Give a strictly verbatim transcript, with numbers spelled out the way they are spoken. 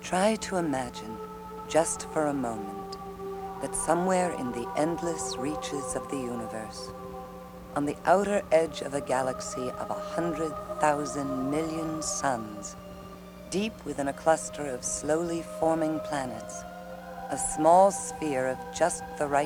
Try to imagine, just for a moment, that somewhere in the endless reaches of the universe, on the outer edge of a galaxy of a hundred thousand million suns, deep within a cluster of slowly forming planets, a small sphere of just the right